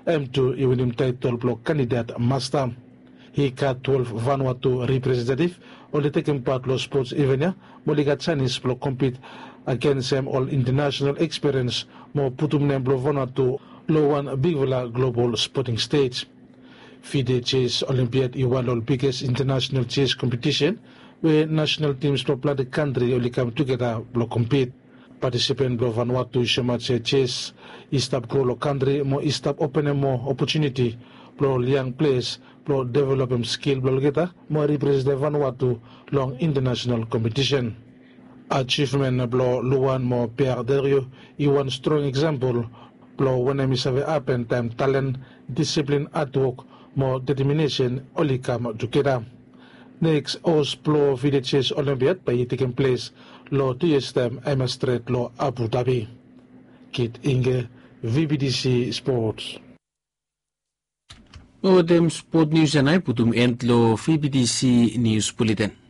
M2 iwinim title block candidate master. He got 12 Vanuatu representative only taking part lo sports event moliga Chinese block compete against him all international experience mo putum nem blo Vanuatu lo one big villa global sporting stage. FIDE Chess Olympiad iwan all biggest international chess competition where national teams from the country only come together to compete. Participant blo Vanuatu shemache chess istap grow lo country mo istap open mo opportunity blo young players blo develop skill blo kita mo represent Vanuatu long international competition. Achievement blo luan mo Pierre Derio iwan strong example blo when I have happen time talent discipline at work mo determination only come together. Next, Oslo FIDE Chess Olympiad by taking place lo 2 years time MS Street lo Abu Dhabi. Kit Inge, VBDC Sports. Dem sport news and I put end lo VBDC News Bulletin.